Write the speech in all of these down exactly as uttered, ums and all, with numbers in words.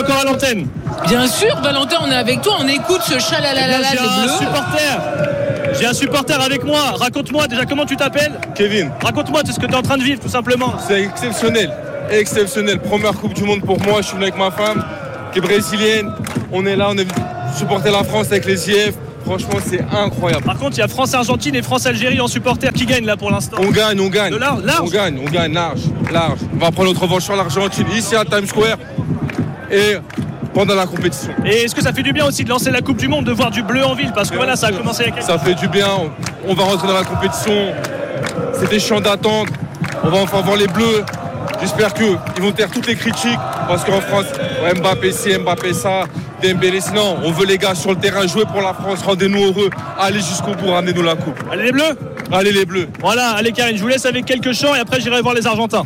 encore à l'antenne? Bien sûr, Valentin, on est avec toi, on écoute ce chalalalala des J'ai un Bleus. supporter. J'ai un supporter avec moi. Raconte-moi déjà comment tu t'appelles. Kevin. Raconte-moi tout ce que tu es en train de vivre, tout simplement. C'est exceptionnel. Exceptionnel. Première Coupe du Monde pour moi. Je suis venu avec ma femme, qui est brésilienne. On est là, on est venu supporter la France avec les I F. Franchement, c'est incroyable. Par contre, il y a France-Argentine et France-Algérie en supporter. Qui gagne là pour l'instant? On gagne, on gagne. De large, large. On gagne, on gagne large, large. On va prendre notre revanche sur l'Argentine ici à Times Square et pendant la compétition. Et est-ce que ça fait du bien aussi de lancer la Coupe du Monde, de voir du bleu en ville? Parce que voilà, ça a commencé avec... Ça fait du bien. On va rentrer dans la compétition. C'était chiant d'attendre. On va enfin voir les Bleus. J'espère qu'ils vont taire toutes les critiques. Parce qu'en France, Mbappé ci, Mbappé ça, Dembélé. Sinon, on veut les gars sur le terrain jouer pour la France. Rendez-nous heureux. Allez jusqu'au bout, ramenez-nous la coupe. Allez les Bleus. Allez les Bleus. Voilà, allez Karine, je vous laisse avec quelques chants et après j'irai voir les Argentins.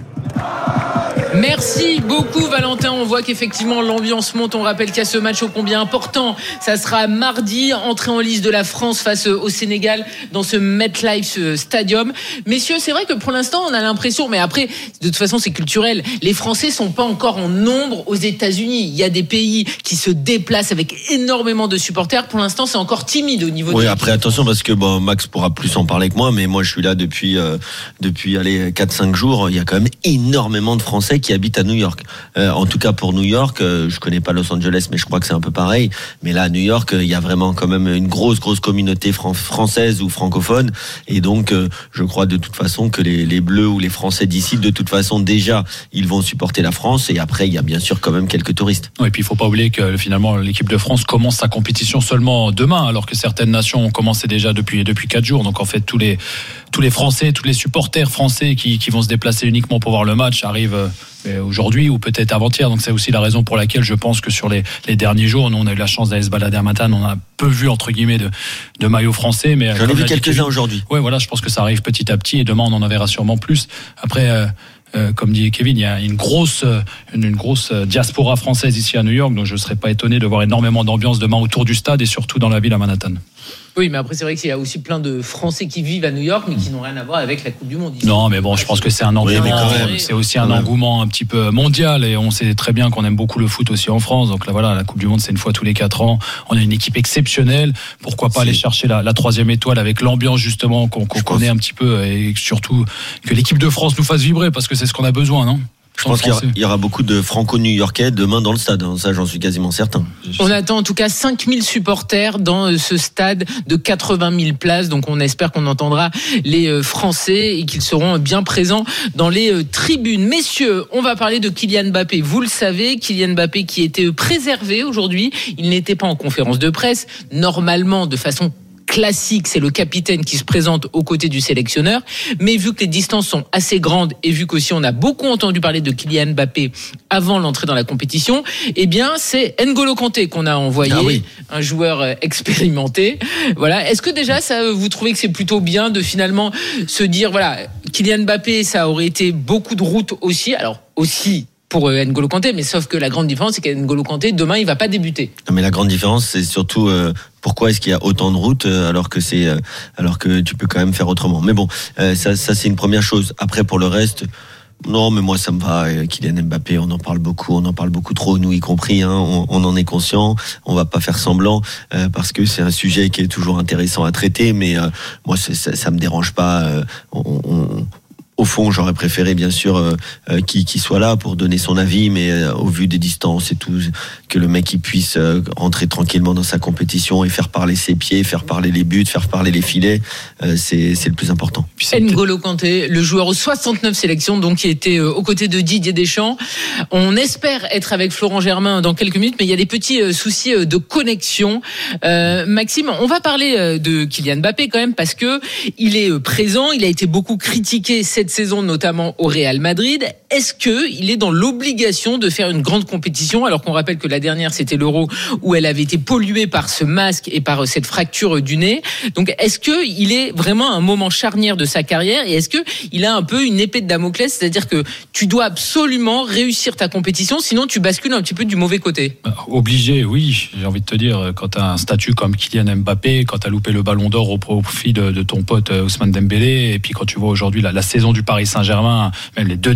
Merci beaucoup Valentin, on voit qu'effectivement l'ambiance monte, on rappelle qu'il y a ce match ô combien important, ça sera mardi, entrée en lice de la France face au Sénégal dans ce MetLife Stadium. Messieurs, c'est vrai que pour l'instant on a l'impression, mais après de toute façon c'est culturel, les Français sont pas encore en nombre aux États-Unis, il y a des pays qui se déplacent avec énormément de supporters, pour l'instant c'est encore timide au niveau. Oui, de après attention parce que bon, Max pourra plus en parler que moi, mais moi je suis là depuis euh, depuis allez quatre cinq jours, il y a quand même énormément de Français qui habitent à New York. Euh, en tout cas pour New York, euh, je connais pas Los Angeles, mais je crois que c'est un peu pareil. Mais là à New York, il euh, y a vraiment quand même une grosse grosse communauté fran- française ou francophone, et donc euh, je crois de toute façon que les, les Bleus ou les Français d'ici, de toute façon déjà ils vont supporter la France, et après il y a bien sûr quand même quelques touristes. Oui, et puis il faut pas oublier que finalement l'équipe de France commence sa compétition seulement demain, alors que certaines nations ont commencé déjà depuis depuis quatre jours. Donc en fait tous les tous les Français, tous les supporters français qui qui vont se déplacer uniquement pour voir le match arrivent aujourd'hui ou peut-être avant-hier, donc c'est aussi la raison pour laquelle je pense que sur les, les derniers jours, nous on a eu la chance d'aller se balader à Manhattan, on a peu vu entre guillemets de, de maillots français, mais j'en ai vu quelques-uns aujourd'hui. Ouais, voilà, je pense que ça arrive petit à petit et demain on en verra sûrement plus. Après, euh, euh, comme dit Kevin, il y a une grosse, une, une grosse diaspora française ici à New York, donc je ne serais pas étonné de voir énormément d'ambiance demain autour du stade et surtout dans la ville à Manhattan. Oui, mais après c'est vrai qu'il y a aussi plein de Français qui vivent à New York, mais qui n'ont rien à voir avec la Coupe du Monde. Non, mais bon, je pense que c'est un engouement. Oui, mais quand même, c'est aussi un engouement un petit peu mondial, et on sait très bien qu'on aime beaucoup le foot aussi en France. Donc là, voilà, la Coupe du Monde, c'est une fois tous les quatre ans. On a une équipe exceptionnelle. Pourquoi pas c'est... aller chercher la, la troisième étoile avec l'ambiance justement qu'on, qu'on connaît un petit peu, et surtout que l'équipe de France nous fasse vibrer, parce que c'est ce qu'on a besoin, non? Je pense qu'il y aura, il y aura beaucoup de franco-new-yorkais demain dans le stade, hein. Ça j'en suis quasiment certain. On attend en tout cas cinq mille supporters dans ce stade de quatre-vingt mille places, donc on espère qu'on entendra les Français et qu'ils seront bien présents dans les tribunes. Messieurs, on va parler de Kylian Mbappé. Vous le savez, Kylian Mbappé qui était préservé aujourd'hui, il n'était pas en conférence de presse, normalement de façon classique, c'est le capitaine qui se présente aux côtés du sélectionneur, mais vu que les distances sont assez grandes et vu qu'aussi on a beaucoup entendu parler de Kylian Mbappé avant l'entrée dans la compétition, eh bien c'est N'Golo Kanté qu'on a envoyé, ah oui. un joueur expérimenté. Voilà. Est-ce que déjà ça, vous trouvez que c'est plutôt bien de finalement se dire voilà, Kylian Mbappé, ça aurait été beaucoup de route aussi, alors aussi pour N'Golo Kanté, mais sauf que la grande différence, c'est qu'N'Golo Kanté, demain, il va pas débuter. Non, mais la grande différence, c'est surtout euh, pourquoi est-ce qu'il y a autant de routes euh, alors que c'est, euh, alors que tu peux quand même faire autrement. Mais bon, euh, ça, ça c'est une première chose. Après, pour le reste, non, mais moi ça me va. Kylian Mbappé, on en parle beaucoup, on en parle beaucoup trop, nous y compris. Hein, on, on en est conscient. On va pas faire semblant euh, parce que c'est un sujet qui est toujours intéressant à traiter. Mais euh, moi, c'est, ça, ça me dérange pas. Euh, on, on Au fond, j'aurais préféré bien sûr euh, euh, qu'il, qu'il soit là pour donner son avis, mais euh, au vu des distances et tout, que le mec il puisse euh, rentrer tranquillement dans sa compétition et faire parler ses pieds, faire parler les buts, faire parler les filets, euh, c'est, c'est le plus important. N'Golo Kanté, le joueur aux soixante-neuf sélections, donc qui était euh, aux côtés de Didier Deschamps. On espère être avec Florent Germain dans quelques minutes, mais il y a des petits euh, soucis euh, de connexion. Euh, Maxime, on va parler euh, de Kylian Mbappé quand même parce que il est euh, présent, il a été beaucoup critiqué cette saison, notamment au Real Madrid. Est-ce que il est dans l'obligation de faire une grande compétition, alors qu'on rappelle que la dernière c'était l'Euro où elle avait été polluée par ce masque et par cette fracture du nez. Donc est-ce que il est vraiment à un moment charnière de sa carrière, et est-ce que il a un peu une épée de Damoclès, c'est-à-dire que tu dois absolument réussir ta compétition, sinon tu bascules un petit peu du mauvais côté? Obligé, oui. J'ai envie de te dire, quand tu as un statut comme Kylian Mbappé, quand tu as loupé le Ballon d'Or au profit de, de ton pote Ousmane Dembélé, et puis quand tu vois aujourd'hui la, la saison du Paris Saint-Germain, même les deux dernières saisons,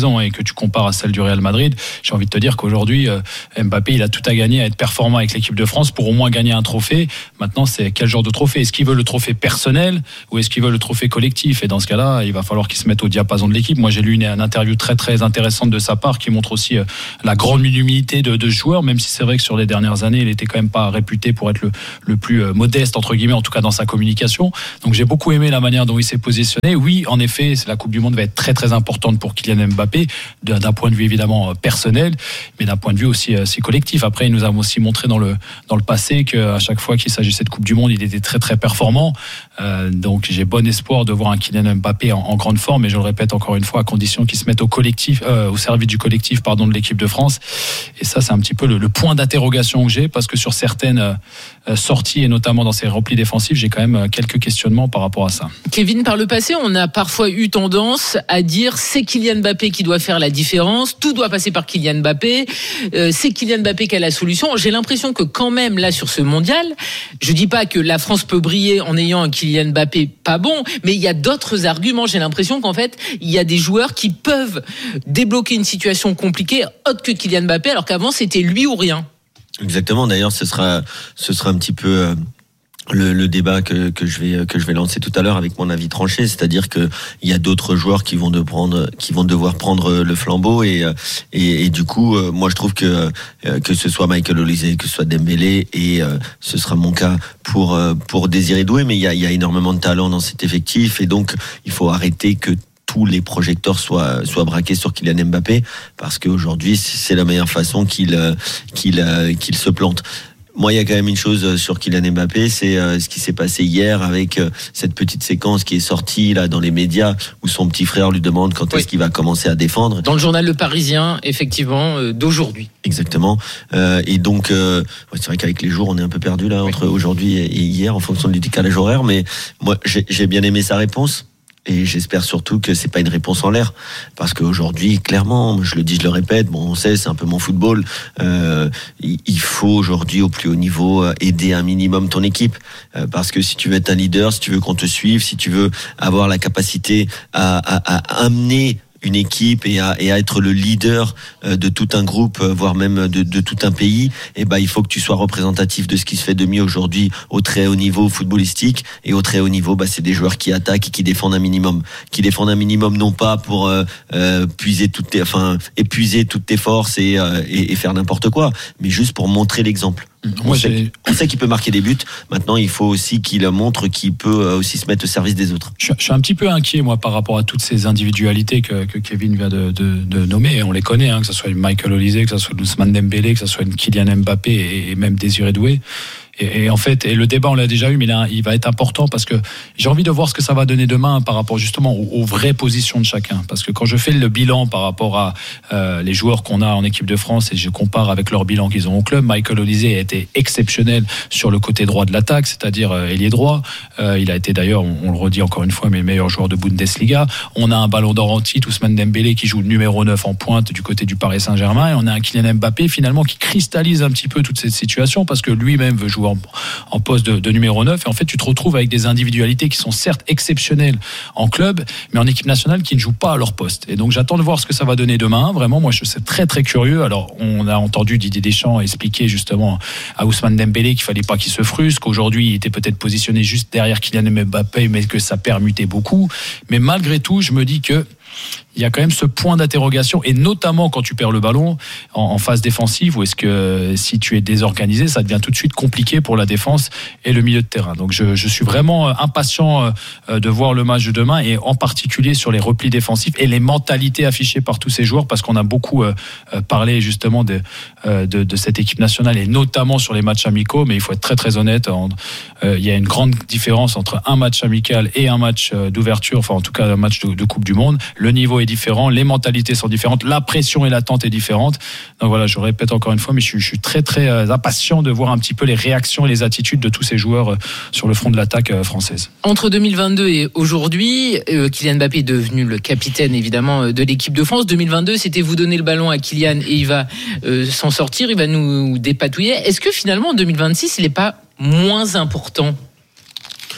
saison et que tu compares à celle du Real Madrid, j'ai envie de te dire qu'aujourd'hui, euh, Mbappé, il a tout à gagner à être performant avec l'équipe de France pour au moins gagner un trophée. Maintenant, c'est quel genre de trophée ? Est-ce qu'il veut le trophée personnel ou est-ce qu'il veut le trophée collectif ? Et dans ce cas-là, il va falloir qu'il se mette au diapason de l'équipe. Moi, j'ai lu une, une interview très très intéressante de sa part qui montre aussi euh, la grande humilité de, de ce joueur, même si c'est vrai que sur les dernières années, il était quand même pas réputé pour être le, le plus euh, modeste entre guillemets, en tout cas dans sa communication. Donc j'ai beaucoup aimé la manière dont il s'est positionné. Oui, en effet, la Coupe du Monde va être très très importante pour Kylian Mbappé, d'un point de vue évidemment personnel, mais d'un point de vue aussi, aussi collectif. Après, il nous a aussi montré dans le dans le passé qu'à chaque fois qu'il s'agissait de Coupe du Monde, il était très très performant. Euh, donc j'ai bon espoir de voir un Kylian Mbappé en, en grande forme, et je le répète encore une fois, à condition qu'il se mette au collectif, euh, au service du collectif, pardon, de l'équipe de France. Et ça, c'est un petit peu le, le point d'interrogation que j'ai, parce que sur certaines euh, sorties et notamment dans ses replis défensifs, j'ai quand même quelques questionnements par rapport à ça. Kevin, par le passé, on a parfois eu tendance à dire c'est Kylian Mbappé qui doit faire la différence, tout doit passer par Kylian Mbappé, euh, c'est Kylian Mbappé qui a la solution. J'ai l'impression que quand même là sur ce mondial, je dis pas que la France peut briller en ayant un Kylian Mbappé pas bon, mais il y a d'autres arguments. J'ai l'impression qu'en fait, il y a des joueurs qui peuvent débloquer une situation compliquée autre que Kylian Mbappé, alors qu'avant c'était lui ou rien. Exactement. D'ailleurs, ce sera, ce sera un petit peu euh, le, le débat que, que je vais que je vais lancer tout à l'heure avec mon avis tranché, c'est-à-dire que il y a d'autres joueurs qui vont de prendre, qui vont devoir prendre le flambeau et et, et du coup, euh, moi je trouve que euh, que ce soit Michael Olise, que ce soit Dembélé, et euh, ce sera mon cas pour euh, pour Désiré Doué, mais il y a il y a énormément de talent dans cet effectif, et donc il faut arrêter que tous les projecteurs soient soient braqués sur Kylian Mbappé, parce qu'aujourd'hui c'est la meilleure façon qu'il qu'il qu'il se plante. Moi, il y a quand même une chose sur Kylian Mbappé, c'est ce qui s'est passé hier avec cette petite séquence qui est sortie là dans les médias où son petit frère lui demande quand oui. est-ce qu'il va commencer à défendre. Dans le journal Le Parisien, effectivement, euh, d'aujourd'hui. Exactement. Euh, et donc, euh, c'est vrai qu'avec les jours, on est un peu perdu là entre oui. aujourd'hui et hier en fonction du décalage horaire. Mais moi, j'ai, j'ai bien aimé sa réponse. Et j'espère surtout que c'est pas une réponse en l'air, parce qu'aujourd'hui, clairement, je le dis, je le répète, bon, on sait, c'est un peu mon football. Euh, il faut aujourd'hui, au plus haut niveau, aider un minimum ton équipe, euh, parce que si tu veux être un leader, si tu veux qu'on te suive, si tu veux avoir la capacité à, à, à amener une équipe et à, et à être le leader de tout un groupe, voire même de, de tout un pays, et ben il faut que tu sois représentatif de ce qui se fait de mieux aujourd'hui au très haut niveau footballistique. Et au très haut niveau, bah c'est des joueurs qui attaquent et qui défendent un minimum, qui défendent un minimum non pas pour euh, euh, puiser toutes tes, enfin épuiser toutes tes forces et, euh, et, et faire n'importe quoi, mais juste pour montrer l'exemple. Moi, on, sait, on sait qu'il peut marquer des buts. Maintenant, il faut aussi qu'il montre qu'il peut aussi se mettre au service des autres. Je, je suis un petit peu inquiet, moi, par rapport à toutes ces individualités que, que Kevin vient de, de, de nommer. Et on les connaît, hein, que ce soit Michael Olise, que ce soit Ousmane Dembélé, que ce soit Kylian Mbappé et, et même Désiré Doué. Et, et en fait, et le débat, on l'a déjà eu, mais là, il va être important parce que j'ai envie de voir ce que ça va donner demain par rapport justement aux, aux vraies positions de chacun. Parce que quand je fais le bilan par rapport à euh, les joueurs qu'on a en équipe de France et je compare avec leur bilan qu'ils ont au club, Michael Olise a été exceptionnel sur le côté droit de l'attaque, c'est-à-dire euh, ailier droit. Euh, il a été d'ailleurs, on, on le redit encore une fois, mais meilleur joueur de Bundesliga. On a un ballon d'or en titre, Ousmane Dembélé qui joue le numéro neuf en pointe du côté du Paris Saint-Germain, et on a un Kylian Mbappé finalement qui cristallise un petit peu toute cette situation parce que lui-même veut jouer en, en poste de, de numéro neuf, et en fait tu te retrouves avec des individualités qui sont certes exceptionnelles en club, mais en équipe nationale qui ne jouent pas à leur poste. Et donc j'attends de voir ce que ça va donner demain. Vraiment, moi je suis très très curieux. Alors on a entendu Didier Deschamps expliquer justement à Ousmane Dembélé qu'il fallait pas qu'il se frustre, qu'aujourd'hui il était peut-être positionné juste derrière Kylian Mbappé, mais que ça permutait beaucoup. Mais malgré tout, je me dis que il y a quand même ce point d'interrogation, et notamment quand tu perds le ballon en, en phase défensive, où est-ce que si tu es désorganisé, ça devient tout de suite compliqué pour la défense et le milieu de terrain. Donc je, je suis vraiment impatient de voir le match de demain, et en particulier sur les replis défensifs et les mentalités affichées par tous ces joueurs, parce qu'on a beaucoup parlé justement de, de, de cette équipe nationale, et notamment sur les matchs amicaux, mais il faut être très très honnête, il y a une grande différence entre un match amical et un match d'ouverture, enfin en tout cas un match de, de Coupe du Monde. Le niveau est différent, les mentalités sont différentes, la pression et l'attente est différente. Donc voilà, je répète encore une fois, mais je suis, je suis très très impatient de voir un petit peu les réactions et les attitudes de tous ces joueurs sur le front de l'attaque française. Entre deux mille vingt-deux et aujourd'hui, euh, Kylian Mbappé est devenu le capitaine évidemment de l'équipe de France. deux mille vingt-deux, c'était vous donner le ballon à Kylian et il va euh, s'en sortir, il va nous dépatouiller. Est-ce que finalement en deux mille vingt-six, il n'est pas moins important ?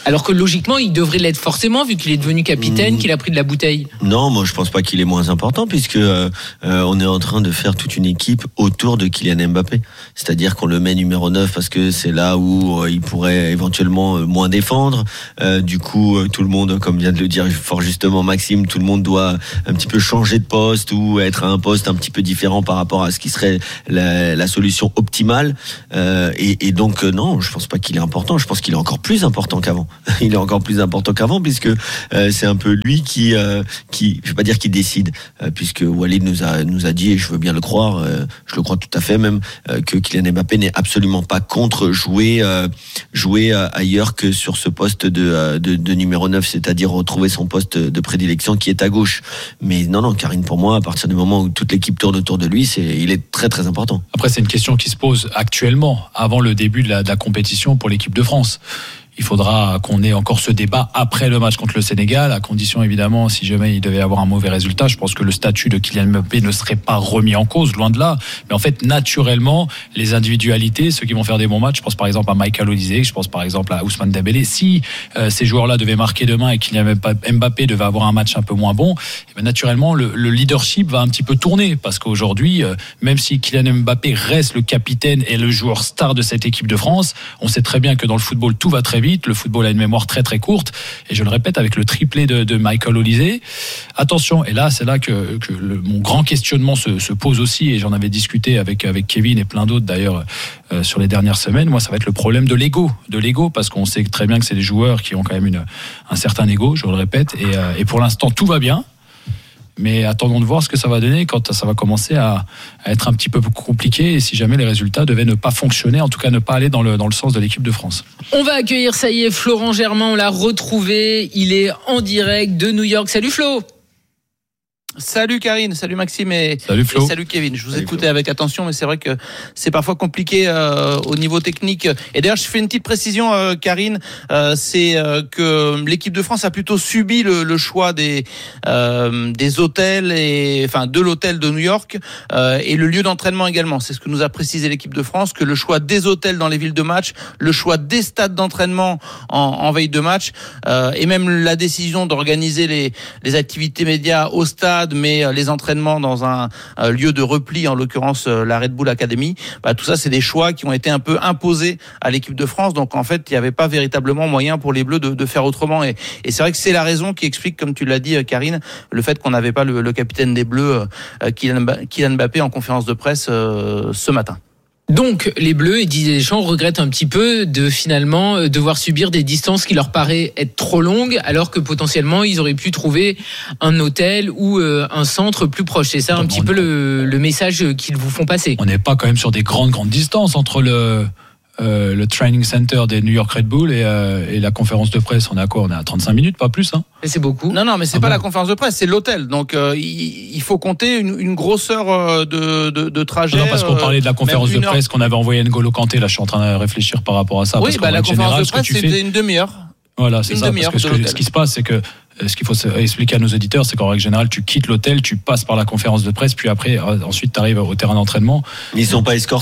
Alors que logiquement, il devrait l'être forcément, vu qu'il est devenu capitaine, mmh. qu'il a pris de la bouteille. Non, moi je pense pas qu'il est moins important, puisque euh, on est en train de faire toute une équipe autour de Kylian Mbappé. C'est-à-dire qu'on le met numéro neuf parce que c'est là où euh, il pourrait éventuellement euh, moins défendre. Euh, du coup, euh, tout le monde, comme vient de le dire fort justement Maxime, tout le monde doit un petit peu changer de poste ou être à un poste un petit peu différent par rapport à ce qui serait la, la solution optimale. Euh, et, et donc euh, non, je pense pas qu'il est important. Je pense qu'il est encore plus important qu'avant. Il est encore plus important qu'avant puisque euh, c'est un peu lui qui, euh, qui, je vais pas dire qui décide, euh, puisque Walid nous a nous a dit, et je veux bien le croire, euh, je le crois tout à fait même, euh, que Kylian Mbappé n'est absolument pas contre jouer euh, jouer euh, ailleurs que sur ce poste de, euh, de de numéro neuf, c'est-à-dire retrouver son poste de prédilection qui est à gauche. Mais non non, Karine, pour moi, à partir du moment où toute l'équipe tourne autour de lui, c'est il est très très important. Après, c'est une question qui se pose actuellement, avant le début de la, de la compétition pour l'équipe de France. Il faudra qu'on ait encore ce débat après le match contre le Sénégal, à condition évidemment, si jamais il devait avoir un mauvais résultat, je pense que le statut de Kylian Mbappé ne serait pas remis en cause, loin de là. Mais en fait, naturellement, les individualités, ceux qui vont faire des bons matchs, je pense par exemple à Michael Olise, je pense par exemple à Ousmane Dembélé, si euh, ces joueurs-là devaient marquer demain et Kylian Mbappé devait avoir un match un peu moins bon, et bien naturellement, le, le leadership va un petit peu tourner, parce qu'aujourd'hui, euh, même si Kylian Mbappé reste le capitaine et le joueur star de cette équipe de France, on sait très bien que dans le football, tout va très vite. Le football a une mémoire très très courte, et je le répète, avec le triplé de, de Michael Olise, attention, et là c'est là que, que le, mon grand questionnement se, se pose aussi, et j'en avais discuté avec, avec Kevin et plein d'autres d'ailleurs euh, sur les dernières semaines. Moi, ça va être le problème de l'ego, de l'ego, parce qu'on sait très bien que c'est des joueurs qui ont quand même une, un certain ego, je le répète, et, euh, et pour l'instant tout va bien. Mais attendons de voir ce que ça va donner quand ça va commencer à, à être un petit peu plus compliqué, et si jamais les résultats devaient ne pas fonctionner, en tout cas ne pas aller dans le, dans le sens de l'équipe de France. On va accueillir, ça y est, Florent Germain, on l'a retrouvé, il est en direct de New York. Salut Flo. Salut Karine, salut Maxime et salut, Flo. Et salut Kevin. Je vous salut écoutais Flo. Avec attention, mais c'est vrai que c'est parfois compliqué euh, au niveau technique. Et d'ailleurs, je fais une petite précision, euh, Karine, euh, c'est euh, que l'équipe de France a plutôt subi le, le choix des euh, des hôtels et enfin de l'hôtel de New York euh, et le lieu d'entraînement également. C'est ce que nous a précisé l'équipe de France, que le choix des hôtels dans les villes de match, le choix des stades d'entraînement en, en veille de match, euh, et même la décision d'organiser les les activités médias au stade, mais les entraînements dans un, un lieu de repli, en l'occurrence la Red Bull Academy, bah, tout ça c'est des choix qui ont été un peu imposés à l'équipe de France. Donc en fait il n'y avait pas véritablement moyen pour les Bleus de, de faire autrement, et, et c'est vrai que c'est la raison qui explique, comme tu l'as dit Karine, le fait qu'on n'avait pas le, le capitaine des Bleus, euh, Kylian Mbappé, en conférence de presse euh, ce matin. Donc les Bleus et Didier Deschamps regrettent un petit peu de finalement devoir subir des distances qui leur paraissent être trop longues, alors que potentiellement ils auraient pu trouver un hôtel ou un centre plus proche. C'est ça un petit peu le, le message qu'ils vous font passer. On n'est pas quand même sur des grandes grandes distances entre le Euh, le training center des New York Red Bull et, euh, et la conférence de presse. On est à quoi ? On est à trente-cinq minutes, pas plus, hein. Et c'est beaucoup. Non, non, mais c'est ah pas bon la conférence de presse, c'est l'hôtel. Donc euh, il, il faut compter une, une grosseur de, de, de trajet. Non, parce qu'on parlait de la conférence de presse qu'on avait envoyée à N'Golo Kanté. Là, je suis en train de réfléchir par rapport à ça. Oui, parce bah, la conférence général, de presse, c'est fais... une demi-heure. Voilà, c'est une ça. Parce que ce, que ce qui se passe, c'est que ce qu'il faut expliquer à nos auditeurs, c'est qu'en règle générale, tu quittes l'hôtel, tu passes par la conférence de presse, puis après, ensuite, tu arrives au terrain d'entraînement. Ils ne sont pas escortés ?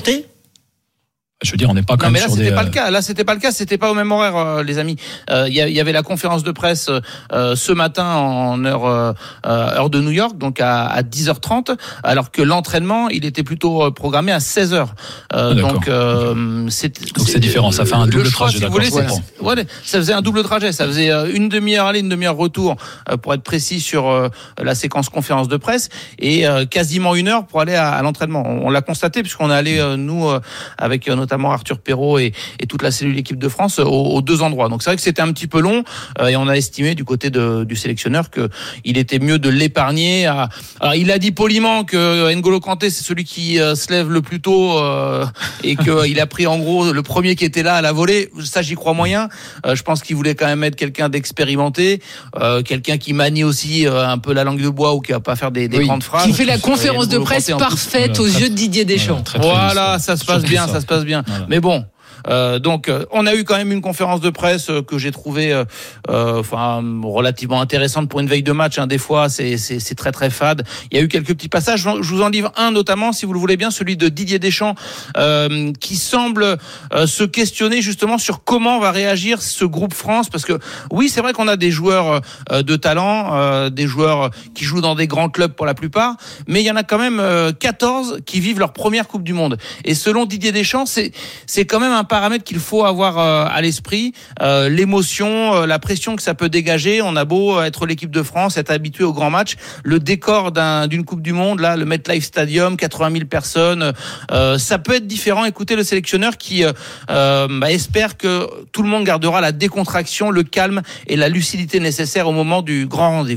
Je veux dire, on n'est pas quand non, même mais là, sur c'était des... pas le cas. Là, c'était pas le cas. C'était pas au même horaire, euh, les amis. Il euh, y, y avait la conférence de presse euh, ce matin en heure euh, heure de New York, donc à, à dix heures trente, alors que l'entraînement, il était plutôt programmé à seize heures. Euh, ah, donc, euh, c'est, donc c'est, c'est différent. Ça fait un double choix, trajet. Si vous voulez, c'est, ouais, ça faisait un double trajet. Ça faisait une demi-heure aller, une demi-heure retour, euh, pour être précis sur euh, la séquence conférence de presse, et euh, quasiment une heure pour aller à, à l'entraînement. On, on l'a constaté puisqu'on est allé euh, nous euh, avec euh, notamment Arthur Perrault Et, et toute la cellule équipe de France aux, aux deux endroits. Donc c'est vrai que c'était un petit peu long, euh, et on a estimé du côté de, du sélectionneur que il était mieux de l'épargner. À... Alors il a dit poliment que N'Golo Kanté c'est celui qui euh, se lève le plus tôt, euh, et qu'il euh, a pris en gros le premier qui était là à la volée. Ça j'y crois moyen. Euh, je pense qu'il voulait quand même être quelqu'un d'expérimenté, euh, quelqu'un qui manie aussi euh, un peu la langue de bois, ou qui va pas faire des, des oui. grandes phrases. Qui fait la conférence de presse parfaite aux yeux de Didier Deschamps. Voilà, ça se passe bien, ça se passe bien. Voilà. Mais bon. Euh, donc, euh, on a eu quand même une conférence de presse euh, que j'ai trouvée, euh, euh, enfin, relativement intéressante pour une veille de match. Hein. Des fois, c'est, c'est, c'est très très fade. Il y a eu quelques petits passages. Je vous en livre un notamment, si vous le voulez bien, celui de Didier Deschamps, euh, qui semble euh, se questionner justement sur comment va réagir ce groupe France, parce que oui, c'est vrai qu'on a des joueurs euh, de talent, euh, des joueurs qui jouent dans des grands clubs pour la plupart, mais il y en a quand même euh, quatorze qui vivent leur première Coupe du Monde. Et selon Didier Deschamps, c'est c'est quand même un paramètre qu'il faut avoir euh, à l'esprit, euh, l'émotion, euh, la pression que ça peut dégager. On a beau être l'équipe de France, être habitué aux grands matchs, le décor d'un, d'une Coupe du Monde, là, le MetLife Stadium, quatre-vingt mille personnes, euh, ça peut être différent. Écoutez le sélectionneur qui euh, euh, bah, espère que tout le monde gardera la décontraction, le calme et la lucidité nécessaires au moment du grand rendez-vous.